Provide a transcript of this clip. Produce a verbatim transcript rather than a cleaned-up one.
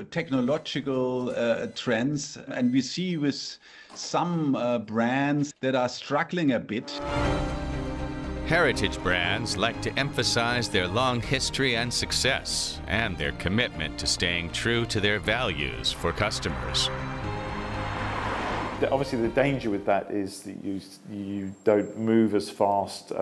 technological uh, trends, and we see with some uh, brands that are struggling a bit. Heritage brands like to emphasize their long history and success and their commitment to staying true to their values for customers. Obviously, the danger with that is that you, you don't move as fast